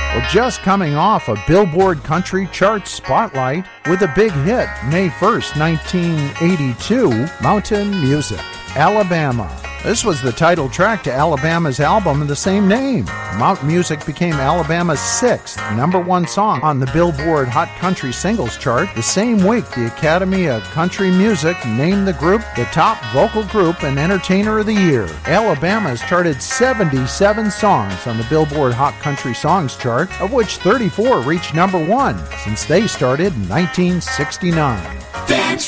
Well, just coming off a Billboard Country Chart spotlight with a big hit May 1st, 1982, Mountain Music, Alabama. This was the title track to Alabama's album of the same name. Mountain Music became Alabama's 6th #1 song on the Billboard Hot Country Singles Chart. The same week, the Academy of Country Music named the group the top vocal group and entertainer of the year. Alabama has charted 77 songs on the Billboard Hot Country Songs Chart, of which 34 reached #1 since they started in 1969. Dance